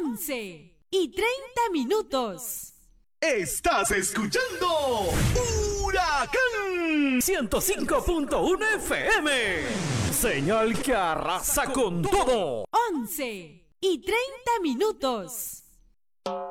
11:30. Estás escuchando Huracán 105.1 FM. Señal que arrasa con todo. 11:30.